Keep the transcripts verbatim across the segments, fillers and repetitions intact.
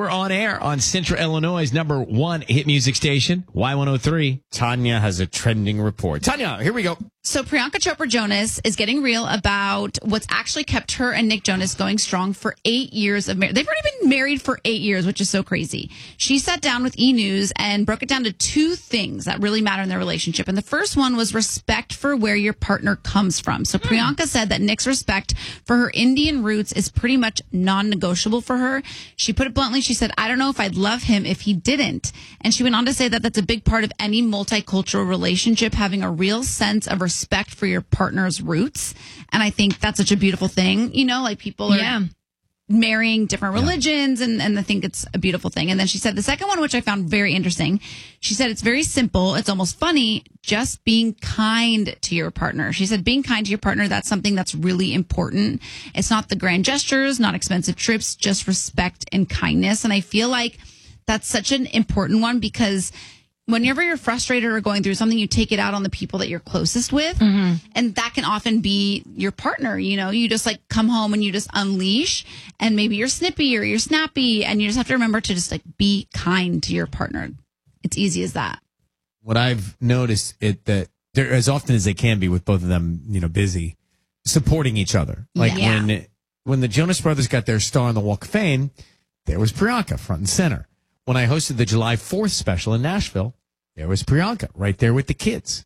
We're on air on Central Illinois' number one hit music station, Y one oh three. Tanya has a trending report. Tanya, here we go. So Priyanka Chopra Jonas is getting real about what's actually kept her and Nick Jonas going strong for eight years of marriage. They've already been married for eight years, which is so crazy. She sat down with E! News and broke it down to two things that really matter in their relationship. And the first one was respect for where your partner comes from. So Priyanka said that Nick's respect for her Indian roots is pretty much non-negotiable for her. She put it bluntly. She said, I don't know if I'd love him if he didn't. And she went on to say that that's a big part of any multicultural relationship, having a real sense of respect for your partner's roots. And I think that's such a beautiful thing. You know, like people are yeah. marrying different religions, and, and I think it's a beautiful thing. And then she said the second one, which I found very interesting, she said it's very simple. It's almost funny, just being kind to your partner. She said being kind to your partner, that's something that's really important. It's not the grand gestures, not expensive trips, just respect and kindness. And I feel like that's such an important one, because whenever you're frustrated or going through something, you take it out on the people that you're closest with. Mm-hmm. And that can often be your partner. You know, you just like come home and you just unleash, and maybe you're snippy or you're snappy, and you just have to remember to just like be kind to your partner. It's easy as that. What I've noticed it that they're, as often as they can be with both of them, you know, busy, supporting each other. Like Yeah. when when the Jonas Brothers got their star on the Walk of Fame, there was Priyanka front and center. When I hosted the July fourth special in Nashville, there was Priyanka right there with the kids.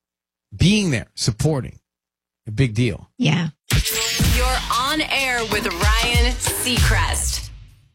Being there, supporting. A big deal. Yeah. You're on air with Ryan Seacrest.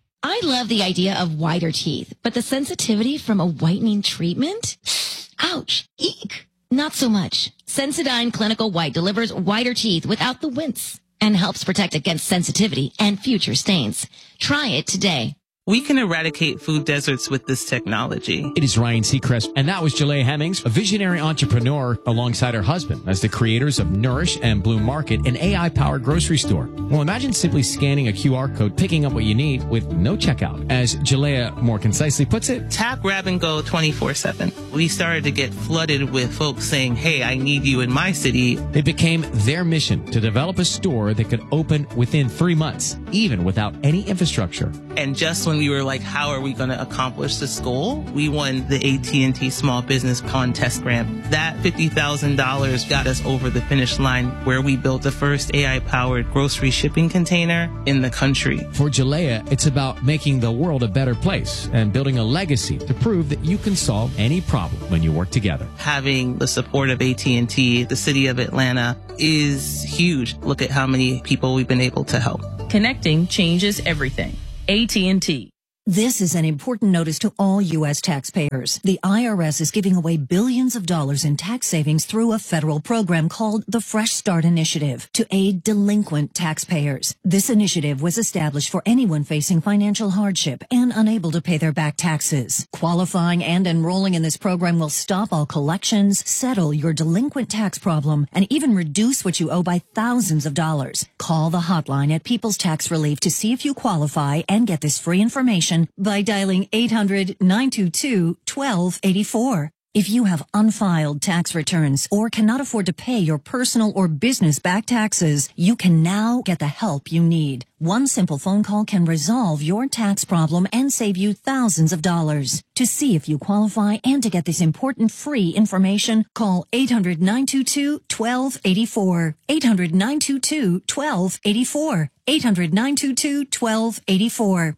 I love the idea of whiter teeth, but the sensitivity from a whitening treatment? Ouch. Eek. Not so much. Sensodyne Clinical White delivers whiter teeth without the wince and helps protect against sensitivity and future stains. Try it today. We can eradicate food deserts with this technology. It is Ryan Seacrest, and that was Jalea Hemmings, a visionary entrepreneur alongside her husband as the creators of Nourish and Bloom Market, an A I-powered grocery store. Well, imagine simply scanning a Q R code, picking up what you need with no checkout. As Jalea more concisely puts it, Tap, grab, and go twenty-four seven. We started to get flooded with folks saying, hey, I need you in my city. it became their mission to develop a store that could open within three months, even without any infrastructure. And just when we were like, how are we going to accomplish this goal? We won the A T and T Small Business Contest Grant. That fifty thousand dollars got us over the finish line, where we built the first A I-powered grocery shipping container in the country. For Jalea, it's about making the world a better place and building a legacy to prove that you can solve any problem when you work together. Having the support of A T and T, the city of Atlanta, is huge. Look at how many people we've been able to help. Connecting changes everything. A T and T. This is an important notice to all U S taxpayers. The I R S is giving away billions of dollars in tax savings through a federal program called the Fresh Start Initiative to aid delinquent taxpayers. This initiative was established for anyone facing financial hardship and unable to pay their back taxes. Qualifying and enrolling in this program will stop all collections, settle your delinquent tax problem, and even reduce what you owe by thousands of dollars. Call the hotline at People's Tax Relief to see if you qualify and get this free information by dialing eight hundred, nine two two, one two eight four. If you have unfiled tax returns or cannot afford to pay your personal or business back taxes, you can now get the help you need. One simple phone call can resolve your tax problem and save you thousands of dollars. To see if you qualify and to get this important free information, call eight hundred, nine two two, one two eight four. eight hundred, nine two two, one two eight four. eight hundred, nine two two, one two eight four.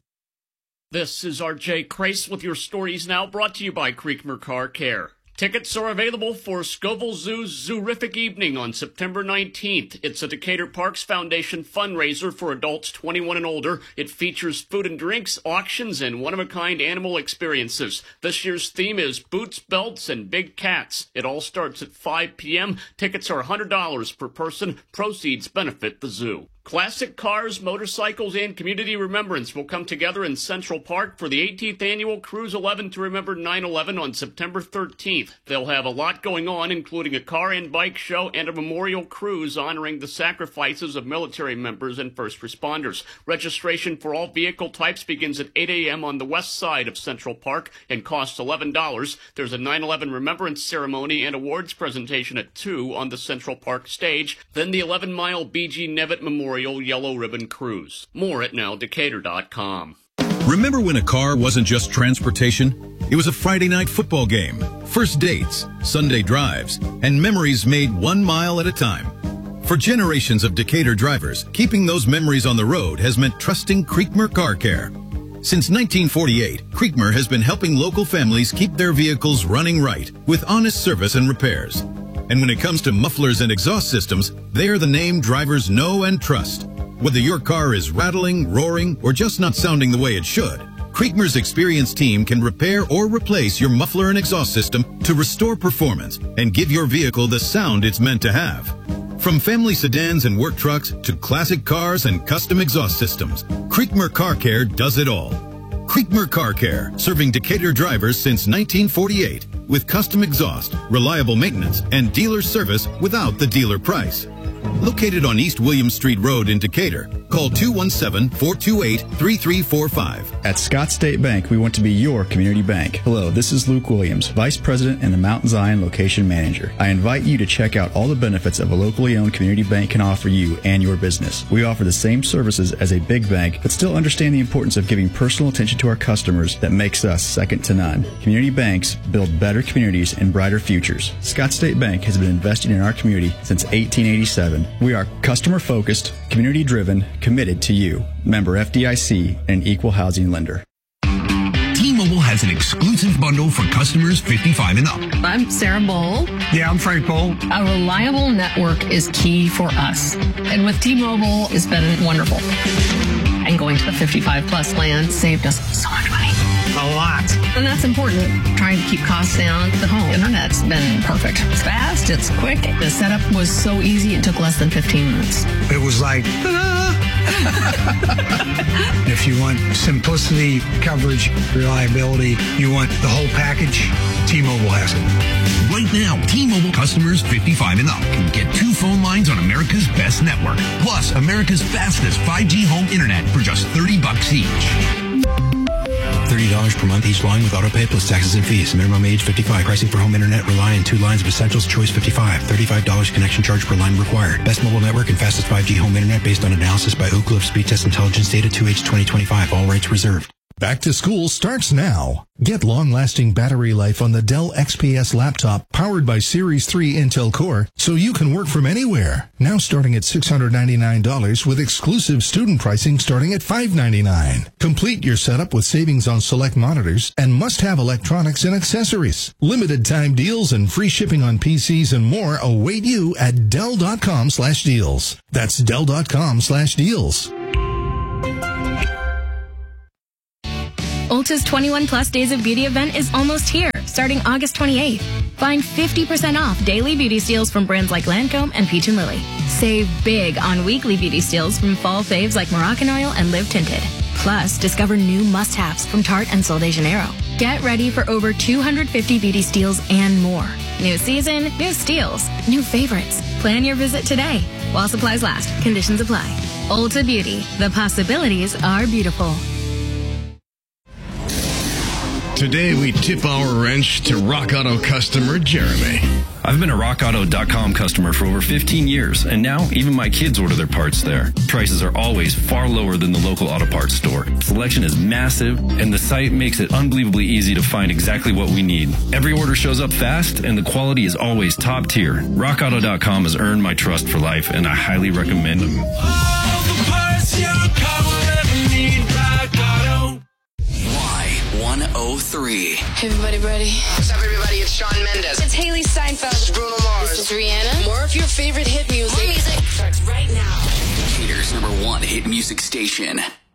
This is R J Crace with your Stories Now, brought to you by Creekmer Car Care. Tickets are available for Scoville Zoo's Zoorific Evening on September nineteenth. It's a Decatur Parks Foundation fundraiser for adults twenty-one and older. It features food and drinks, auctions, and one-of-a-kind animal experiences. This year's theme is Boots, Belts, and Big Cats. It all starts at five p.m. Tickets are one hundred dollars per person. Proceeds benefit the zoo. Classic cars, motorcycles, and community remembrance will come together in Central Park for the eighteenth annual Cruise eleven to Remember nine eleven on September thirteenth. They'll have a lot going on, including a car and bike show and a memorial cruise honoring the sacrifices of military members and first responders. Registration for all vehicle types begins at eight a.m. on the west side of Central Park and costs eleven dollars. There's a nine eleven remembrance ceremony and awards presentation at two on the Central Park stage. Then the eleven mile B G Nevitt Memorial Memorial Yellow Ribbon Cruise. More at now decatur dot com. Remember when a car wasn't just transportation? It was a Friday night football game, first dates, Sunday drives, and memories made one mile at a time. For generations of Decatur drivers, keeping those memories on the road has meant trusting Creekmer Car Care. Since nineteen forty-eight, Creekmer has been helping local families keep their vehicles running right with honest service and repairs. And when it comes to mufflers and exhaust systems, they are the name drivers know and trust. Whether your car is rattling, roaring, or just not sounding the way it should, Creekmer's experienced team can repair or replace your muffler and exhaust system to restore performance and give your vehicle the sound it's meant to have. From family sedans and work trucks to classic cars and custom exhaust systems, Creekmer Car Care does it all. Creekmer Car Care, serving Decatur drivers since nineteen forty-eight with custom exhaust, reliable maintenance, and dealer service without the dealer price. Located on East William Street Road in Decatur, call two one seven, four two eight, three three four five. At Scott State Bank, we want to be your community bank. Hello, this is Luke Williams, Vice President and the Mount Zion Location Manager. I invite you to check out all the benefits of a locally owned community bank can offer you and your business. We offer the same services as a big bank, but still understand the importance of giving personal attention to our customers that makes us second to none. Community banks build better communities and brighter futures. Scott State Bank has been investing in our community since eighteen eighty-seven. We are customer-focused, community-driven, committed to you. Member F D I C and an equal housing lender. T-Mobile has an exclusive bundle for customers fifty-five and up. I'm Sarah Bowl. Yeah, I'm Frank Bowl. A reliable network is key for us. And with T-Mobile, it's been wonderful. And going to the fifty-five plus plan saved us so much money. A lot. And that's important. Trying to keep costs down. The home internet's been perfect. It's fast. It's quick. The setup was so easy. It took less than fifteen minutes. It was like, ta-da! If you want simplicity, coverage, reliability, you want the whole package, T-Mobile has it. Right now, T-Mobile customers fifty-five and up can get two phone lines on America's best network, plus America's fastest five G home internet for just thirty bucks each. thirty dollars per month each line with autopay plus taxes and fees. Minimum age fifty-five. Pricing for home internet rely on two lines of Essentials Choice fifty-five. thirty-five dollars connection charge per line required. Best mobile network and fastest five G home internet based on analysis by Oak Cliff Speed Test Intelligence Data two H twenty twenty-five. All rights reserved. Back to school starts now. Get long-lasting battery life on the Dell X P S laptop powered by Series three Intel Core so you can work from anywhere. Now starting at six hundred ninety-nine dollars with exclusive student pricing starting at five hundred ninety-nine dollars. Complete your setup with savings on select monitors and must-have electronics and accessories. Limited time deals and free shipping on P Cs and more await you at Dell.com slash deals. That's Dell.com slash deals. Ulta's twenty-one plus Days of Beauty event is almost here, starting August twenty-eighth. Find fifty percent off daily beauty steals from brands like Lancome and Peach and Lily. Save big on weekly beauty steals from fall faves like Moroccan Oil and Live Tinted. Plus, discover new must-haves from Tarte and Sol de Janeiro. Get ready for over two hundred fifty beauty steals and more. New season, new steals, new favorites. Plan your visit today while supplies last. Conditions apply. Ulta Beauty. The possibilities are beautiful. Today, we tip our wrench to Rock Auto customer Jeremy. I've been a rock auto dot com customer for over fifteen years, and now even my kids order their parts there. Prices are always far lower than the local auto parts store. Selection is massive, and the site makes it unbelievably easy to find exactly what we need. Every order shows up fast, and the quality is always top tier. rock auto dot com has earned my trust for life, and I highly recommend them. All the parts your car will ever need, Rock Auto. one oh three. Hey, everybody ready? What's up, everybody? It's Shawn Mendes. It's Haley Steinfeld. This is Bruno Mars. This is Rihanna. More of your favorite hit music. More music starts right now. Decatur's number one hit music station.